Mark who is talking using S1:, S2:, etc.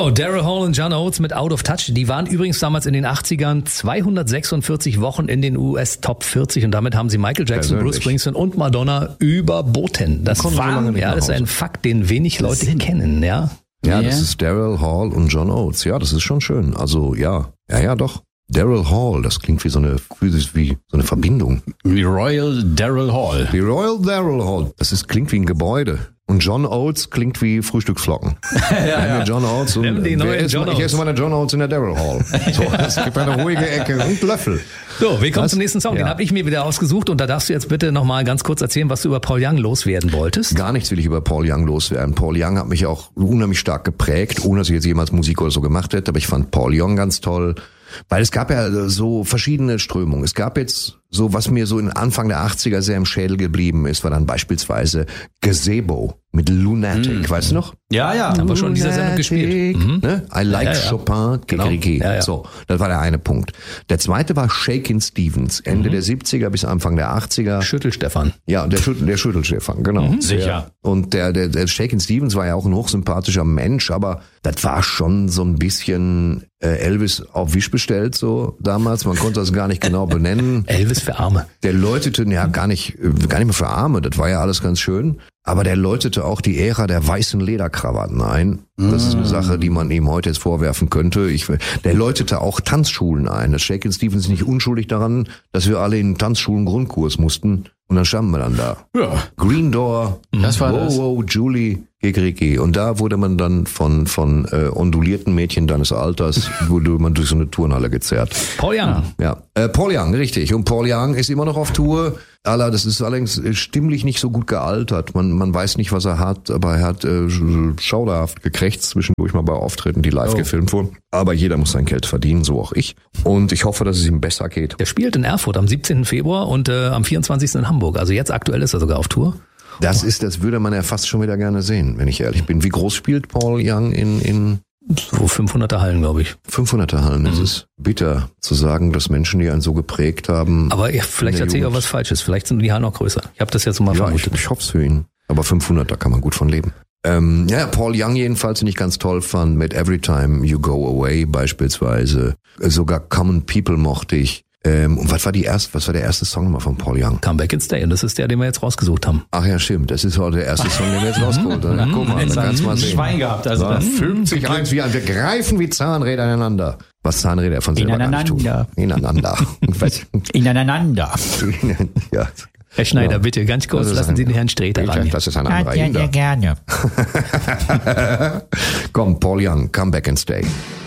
S1: So, Daryl Hall und John Oates mit Out of Touch. Die waren übrigens damals in den 80ern 246 Wochen in den US Top 40 und damit haben sie Michael Jackson, Bruce Springsteen und Madonna überboten. Das ist ein Fakt, den wenig Leute kennen, ja.
S2: Ja, das ist Daryl Hall und John Oates. Ja, das ist schon schön. Also ja, doch. Daryl Hall, das klingt wie so eine Verbindung.
S3: Die Royal Daryl Hall.
S2: Die Royal Daryl Hall. Klingt wie ein Gebäude. Und John Oates klingt wie Frühstücksflocken. ja. John Oates und ich esse meine John Oates in der Daryl Hall. So, es gibt eine ruhige Ecke und Löffel.
S1: So, wir kommen zum nächsten Song. Den habe ich mir wieder ausgesucht und da darfst du jetzt bitte nochmal ganz kurz erzählen, was du über Paul Young loswerden wolltest.
S2: Gar nichts will ich über Paul Young loswerden. Paul Young hat mich auch unheimlich stark geprägt, ohne dass ich jetzt jemals Musik oder so gemacht hätte. Aber ich fand Paul Young ganz toll. Weil es gab ja so verschiedene Strömungen. Es gab jetzt so, was mir so in Anfang der 80er sehr im Schädel geblieben ist, war dann beispielsweise Gazebo mit Lunatic, weißt du noch?
S3: Ja.
S1: Haben wir schon in dieser Sendung gespielt.
S2: Ne? I like Chopin,
S1: genau. Ja.
S2: So, das war der eine Punkt. Der zweite war Shakin' Stevens, Ende der 70er bis Anfang der 80er.
S1: Schüttelstefan.
S2: Ja, der Schüttelstefan, genau.
S3: Sicher.
S2: Und der Shakin' Stevens war ja auch ein hochsympathischer Mensch, aber das war schon so ein bisschen Elvis auf Wisch bestellt, so damals. Man konnte das gar nicht genau benennen.
S1: Elvis für Arme.
S2: Der läutete ja gar nicht mehr für Arme, das war ja alles ganz schön. Aber der läutete auch die Ära der weißen Lederkrawatten ein. Das ist eine Sache, die man ihm heute jetzt vorwerfen könnte. Der läutete auch Tanzschulen ein. Das Shakin' Stevens ist nicht unschuldig daran, dass wir alle in Tanzschulen Grundkurs mussten. Und dann standen wir dann da.
S3: Ja.
S2: Green Door,
S3: das war das.
S2: Wow, Julie, Gegriki. Und da wurde man dann von ondulierten Mädchen deines Alters, wurde man durch so eine Turnhalle gezerrt.
S1: Paul Young.
S2: Ja, Paul Young, richtig. Und Paul Young ist immer noch auf Tour. Das ist allerdings stimmlich nicht so gut gealtert. Man weiß nicht, was er hat, aber er hat schauderhaft gekrächzt zwischendurch mal bei Auftritten, die live gefilmt wurden. Aber jeder muss sein Geld verdienen, so auch ich. Und ich hoffe, dass es ihm besser geht.
S1: Er spielt in Erfurt am 17. Februar und am 24. in Hamburg. Also jetzt aktuell ist er sogar auf Tour.
S2: Das würde man ja fast schon wieder gerne sehen, wenn ich ehrlich bin. Wie groß spielt Paul Young in
S1: so 500er Hallen, glaube ich.
S2: 500er Hallen. Es ist bitter zu sagen, dass Menschen, die einen so geprägt haben.
S1: Aber vielleicht erzähle ich auch was Falsches. Vielleicht sind die Hallen noch größer. Ich habe das jetzt so mal vermutet.
S2: Ich hoffe es für ihn. Aber 500, da kann man gut von leben. Paul Young jedenfalls, den ich ganz toll fand, mit Every Time You Go Away beispielsweise. Sogar Common People mochte ich. Und was war der erste Song mal von Paul Young?
S1: Come Back and Stay. Und das ist der, den wir jetzt rausgesucht haben.
S2: Ach ja, stimmt. Das ist heute der erste Song, den wir jetzt rausgeholt haben. Guck mal, da kannst du mal sehen.
S3: Schwein gehabt. Also das
S2: 50-1 wie wir greifen wie Zahnräder ineinander. Was Zahnräder von selber gar nicht tun. Ineinander.
S3: Ineinander.
S2: Ja.
S1: Herr Schneider, bitte, ganz kurz, lassen Sie den Herrn Sträter ran.
S2: Das ist ein anderer Inder.
S3: Ja, gerne.
S2: Komm, Paul Young, Come Back and Stay.